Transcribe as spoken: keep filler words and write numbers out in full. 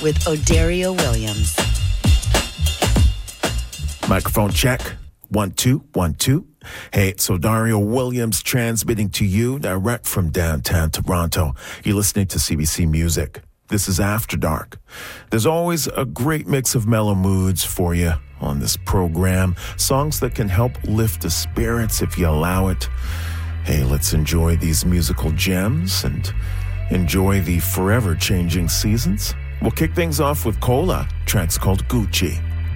with Odario Williams. Microphone check. One, two, one, two. Hey, it's Odario Williams transmitting to you direct from downtown Toronto. You're listening to C B C Music. This is After Dark. There's always a great mix of mellow moods for you on this program. Songs that can help lift the spirits if you allow it. Hey, let's enjoy these musical gems and enjoy the forever changing seasons. We'll kick things off with Cola. Track's called Gucci.